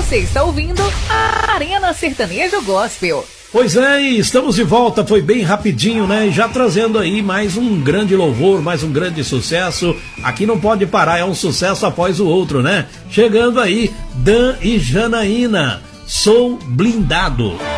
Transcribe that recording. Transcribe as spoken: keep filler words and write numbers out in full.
Você está ouvindo a Arena Sertanejo Gospel. Pois é, e estamos de volta, foi bem rapidinho, né? E já trazendo aí mais um grande louvor, mais um grande sucesso. Aqui não pode parar, é um sucesso após o outro, né? Chegando aí, Dan e Janaína, Sou Blindado.